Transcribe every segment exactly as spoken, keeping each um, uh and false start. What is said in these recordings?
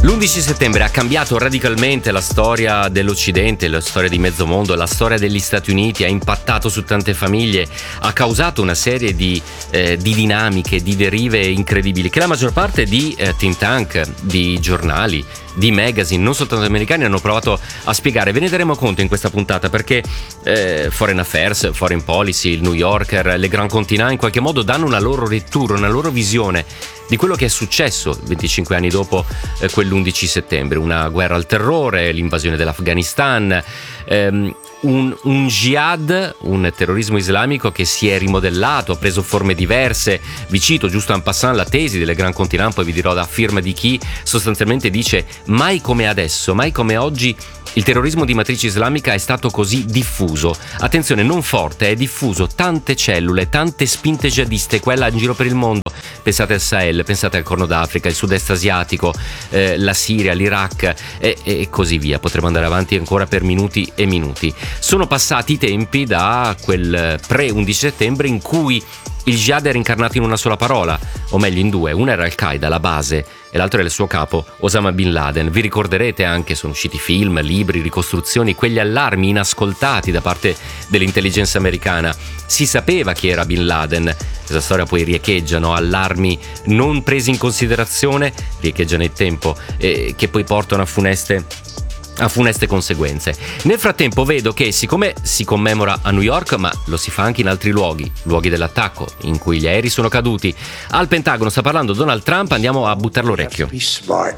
L'undici settembre ha cambiato radicalmente la storia dell'Occidente, la storia di mezzo mondo, la storia degli Stati Uniti, ha impattato su tante famiglie, ha causato una serie di, eh, di dinamiche, di derive incredibili che la maggior parte di eh, think tank, di giornali, di magazine, non soltanto americani, hanno provato a spiegare. Ve ne daremo conto in questa puntata perché eh, Foreign Affairs, Foreign Policy, il New Yorker, le Grand Continent in qualche modo danno una loro lettura, una loro visione di quello che è successo venticinque anni dopo eh, quell'undici settembre, una guerra al terrore, l'invasione dell'Afghanistan, ehm, un, un jihad, un terrorismo islamico che si è rimodellato, ha preso forme diverse. Vi cito giusto en passant la tesi delle Grand Continent, poi vi dirò da firma di chi sostanzialmente dice: mai come adesso, mai come oggi il terrorismo di matrice islamica è stato così diffuso. Attenzione, non forte, è diffuso, tante cellule, tante spinte jihadiste, quella in giro per il mondo. Pensate al Sahel, pensate al Corno d'Africa, il sud-est asiatico, eh, la Siria, l'Iraq e, e così via. Potremmo andare avanti ancora per minuti e minuti. Sono passati i tempi da quel pre-undici settembre in cui il jihad era incarnato in una sola parola, o meglio in due. Una era Al-Qaeda, la base, e l'altro era il suo capo, Osama Bin Laden. Vi ricorderete anche, sono usciti film, libri, ricostruzioni, quegli allarmi inascoltati da parte dell'intelligence americana. Si sapeva chi era Bin Laden, questa storia poi riecheggia, no? Allarmi non presi in considerazione, riecheggia nel tempo, e che poi portano a funeste a funeste conseguenze. Nel frattempo vedo che, siccome si commemora a New York, ma lo si fa anche in altri luoghi, luoghi dell'attacco in cui gli aerei sono caduti, al Pentagono sta parlando Donald Trump, andiamo a buttar l'orecchio. Be smart.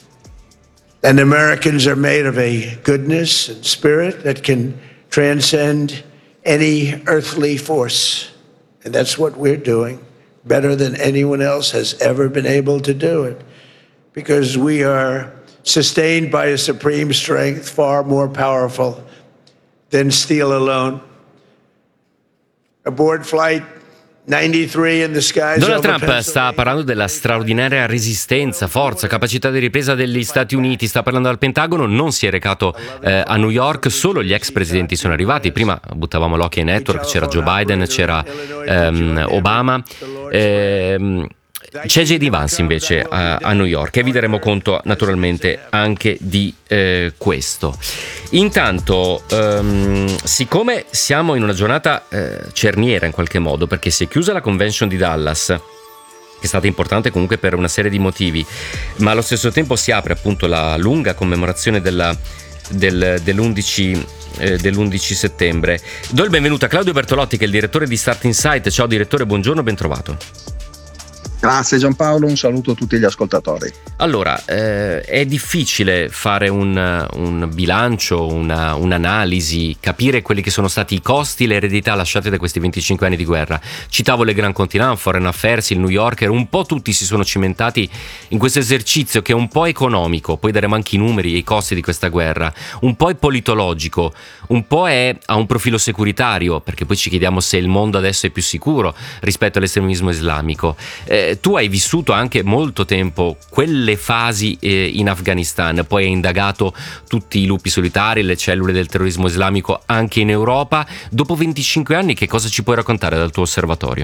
And Americans are made of a goodness and spirit that can transcend any earthly force. And that's what we're doing, better than anyone else has ever been able to do it, because we are sustained by a supreme strength far more powerful than steel alone. Aboard flight ninety-three in the skies. Donald Trump sta parlando della straordinaria resistenza, forza, capacità di ripresa degli Stati Uniti, sta parlando al Pentagono, non si è recato eh, a New York, solo gli ex presidenti sono arrivati. Prima buttavamo l'occhio ai network, c'era Joe Biden, c'era ehm, Obama, ehm, c'è J D Vance invece a, a New York e vi daremo conto naturalmente anche di eh, questo. Intanto, um, siccome siamo in una giornata eh, cerniera in qualche modo, perché si è chiusa la convention di Dallas, che è stata importante comunque per una serie di motivi, ma allo stesso tempo si apre appunto la lunga commemorazione della, del, dell'undici eh, dell'undici settembre. Do il benvenuto a Claudio Bertolotti, che è il direttore di Start Insight. Ciao direttore, buongiorno, ben trovato. Grazie Giampaolo, un saluto a tutti gli ascoltatori. Allora, eh, è difficile fare un, un bilancio, una, un'analisi, capire quelli che sono stati i costi, le eredità lasciate da questi venticinque anni di guerra. Citavo le Grand Continent, Foreign Affairs, il New Yorker, un po' tutti si sono cimentati in questo esercizio che è un po' economico, poi daremo anche i numeri e i costi di questa guerra, un po' è politologico, un po' è a un profilo securitario, perché poi ci chiediamo se il mondo adesso è più sicuro rispetto all'estremismo islamico. Eh, tu hai vissuto anche molto tempo quelle fasi eh, in Afghanistan, poi hai indagato tutti i lupi solitari, le cellule del terrorismo islamico anche in Europa. Dopo venticinque anni, che cosa ci puoi raccontare dal tuo osservatorio?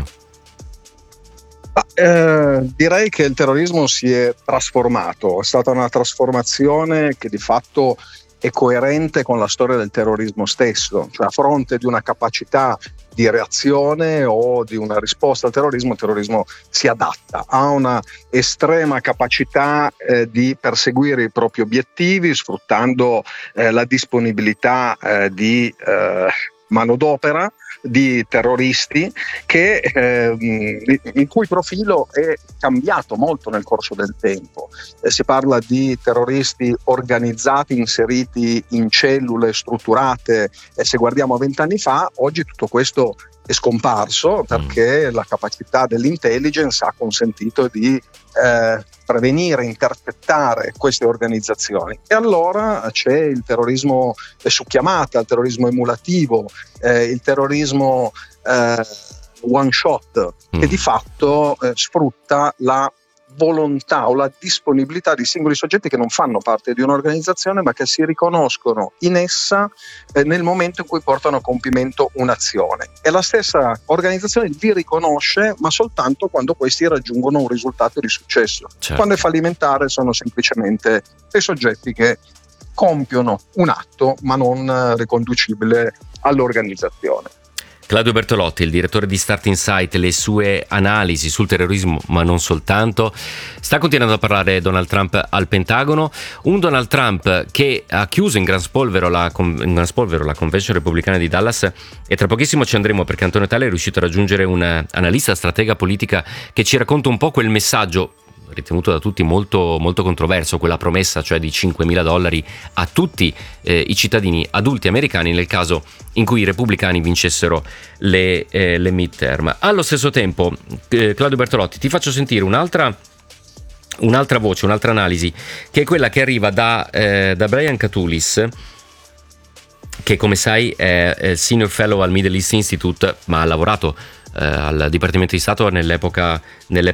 Ah, eh, direi che il terrorismo si è trasformato, è stata una trasformazione che di fatto è coerente con la storia del terrorismo stesso, cioè a fronte di una capacità di reazione o di una risposta al terrorismo, il terrorismo si adatta, ha una estrema capacità eh, di perseguire i propri obiettivi sfruttando eh, la disponibilità eh, di eh, manodopera, di terroristi, che eh, il cui profilo è cambiato molto nel corso del tempo. Eh, si parla di terroristi organizzati, inseriti in cellule strutturate, e se guardiamo a vent'anni fa, oggi tutto questo è scomparso perché la capacità dell'intelligence ha consentito di eh, prevenire, intercettare queste organizzazioni. E allora c'è il terrorismo su chiamata, il terrorismo emulativo, eh, il terrorismo eh, one shot, mm. che di fatto eh, sfrutta la volontà o la disponibilità di singoli soggetti che non fanno parte di un'organizzazione ma che si riconoscono in essa eh, nel momento in cui portano a compimento un'azione, e la stessa organizzazione vi riconosce ma soltanto quando questi raggiungono un risultato di successo. Certo. Quando è fallimentare sono semplicemente dei soggetti che compiono un atto ma non riconducibile all'organizzazione. Claudio Bertolotti, il direttore di Start Insight, le sue analisi sul terrorismo, ma non soltanto. Sta continuando a parlare Donald Trump al Pentagono, un Donald Trump che ha chiuso in gran spolvero la, in gran spolvero la convention repubblicana di Dallas, e tra pochissimo ci andremo perché Antonio Tale è riuscito a raggiungere un analista stratega politica che ci racconta un po' quel messaggio ritenuto da tutti molto, molto controverso, quella promessa cioè di cinquemila dollari a tutti eh, i cittadini adulti americani nel caso in cui i repubblicani vincessero le, eh, le midterm. Allo stesso tempo, eh, Claudio Bertolotti, ti faccio sentire un'altra un'altra voce, un'altra analisi, che è quella che arriva da, eh, da Brian Katulis, che come sai è, è Senior Fellow al Middle East Institute, ma ha lavorato eh, al Dipartimento di Stato nell'epoca, nell'epoca